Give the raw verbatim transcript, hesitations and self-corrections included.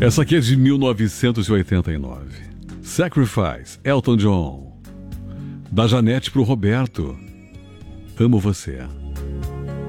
Essa aqui é de mil novecentos e oitenta e nove. Sacrifice, Elton John. Da Janete pro Roberto. Amo você.